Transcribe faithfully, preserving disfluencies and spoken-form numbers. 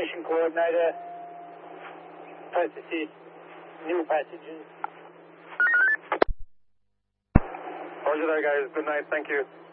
destination coordinator. Processes new passengers. Roger that, guys. Good night. Thank you.